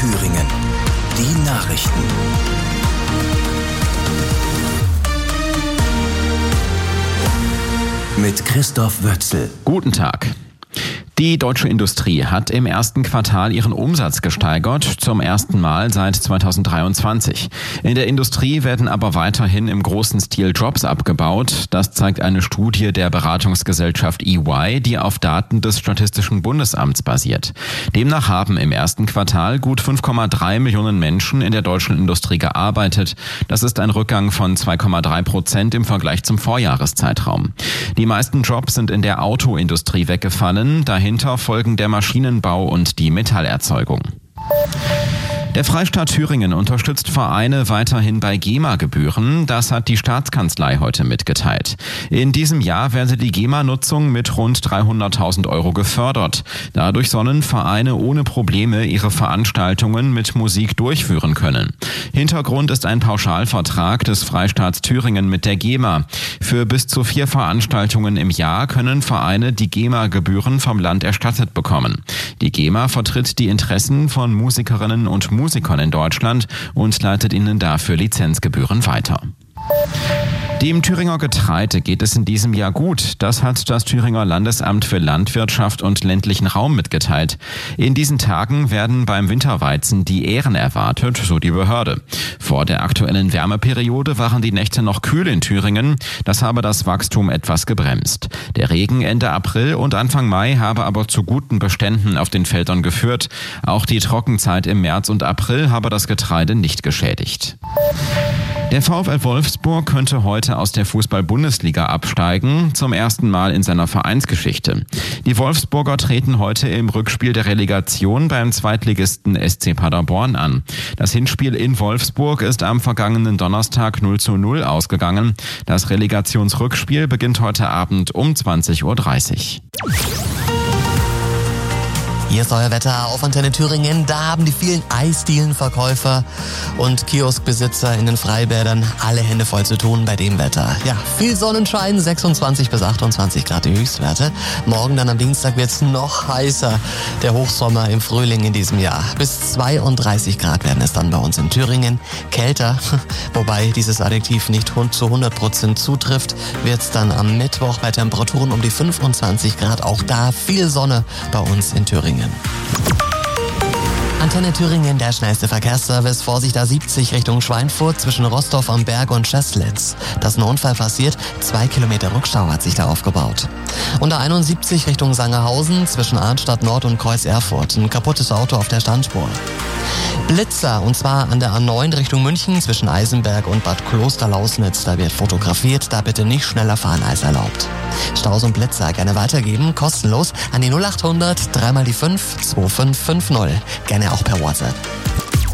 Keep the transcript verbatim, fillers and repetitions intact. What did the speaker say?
Thüringen. Die Nachrichten. Mit Christoph Wötzel. Guten Tag. Die deutsche Industrie hat im ersten Quartal ihren Umsatz gesteigert, zum ersten Mal seit zweitausenddreiundzwanzig. In der Industrie werden aber weiterhin im großen Stil Jobs abgebaut. Das zeigt eine Studie der Beratungsgesellschaft E Y, die auf Daten des Statistischen Bundesamts basiert. Demnach haben im ersten Quartal gut fünf Komma drei Millionen Menschen in der deutschen Industrie gearbeitet. Das ist ein Rückgang von zwei Komma drei Prozent im Vergleich zum Vorjahreszeitraum. Die meisten Jobs sind in der Autoindustrie weggefallen. Dahinter folgen der Maschinenbau und die Metallerzeugung. Der Freistaat Thüringen unterstützt Vereine weiterhin bei GEMA-Gebühren. Das hat die Staatskanzlei heute mitgeteilt. In diesem Jahr werde die GEMA-Nutzung mit rund dreihunderttausend Euro gefördert. Dadurch sollen Vereine ohne Probleme ihre Veranstaltungen mit Musik durchführen können. Hintergrund ist ein Pauschalvertrag des Freistaats Thüringen mit der GEMA. Für bis zu vier Veranstaltungen im Jahr können Vereine die GEMA-Gebühren vom Land erstattet bekommen. Die GEMA vertritt die Interessen von Musikerinnen und Musikern Musikern in Deutschland und leitet ihnen dafür Lizenzgebühren weiter. Dem Thüringer Getreide geht es in diesem Jahr gut. Das hat das Thüringer Landesamt für Landwirtschaft und ländlichen Raum mitgeteilt. In diesen Tagen werden beim Winterweizen die Ähren erwartet, so die Behörde. Vor der aktuellen Wärmeperiode waren die Nächte noch kühl in Thüringen. Das habe das Wachstum etwas gebremst. Der Regen Ende April und Anfang Mai habe aber zu guten Beständen auf den Feldern geführt. Auch die Trockenzeit im März und April habe das Getreide nicht geschädigt. Der VfL Wolfsburg könnte heute aus der Fußball-Bundesliga absteigen, zum ersten Mal in seiner Vereinsgeschichte. Die Wolfsburger treten heute im Rückspiel der Relegation beim Zweitligisten S C Paderborn an. Das Hinspiel in Wolfsburg ist am vergangenen Donnerstag null zu null ausgegangen. Das Relegationsrückspiel beginnt heute Abend um zwanzig Uhr dreißig. Hier ist euer Wetter auf Antenne Thüringen. Da haben die vielen Eisdielenverkäufer und Kioskbesitzer in den Freibädern alle Hände voll zu tun bei dem Wetter. Ja, viel Sonnenschein, sechsundzwanzig bis achtundzwanzig Grad die Höchstwerte. Morgen dann am Dienstag wird es noch heißer. Der Hochsommer im Frühling in diesem Jahr. Bis zweiunddreißig Grad werden es dann bei uns in Thüringen. Kälter, wobei dieses Adjektiv nicht zu hundert Prozent zutrifft, wird es dann am Mittwoch bei Temperaturen um die fünfundzwanzig Grad. Auch da viel Sonne bei uns in Thüringen. Antenne Thüringen, der schnellste Verkehrsservice. Vorsicht A siebzig Richtung Schweinfurt zwischen Rostorf am Berg und Scheßlitz. Da ist ein Unfall passiert. Zwei Kilometer Rückstau hat sich da aufgebaut. Und A einundsiebzig Richtung Sangerhausen zwischen Arnstadt Nord und Kreuz Erfurt. Ein kaputtes Auto auf der Standspur. Blitzer, und zwar an der A neun Richtung München zwischen Eisenberg und Bad Klosterlausnitz. Da wird fotografiert, da bitte nicht schneller fahren als erlaubt. Staus und Blitzer gerne weitergeben, kostenlos an die null achthundert, dreimal die fünf, zwei fünf fünf null. Gerne auch per WhatsApp.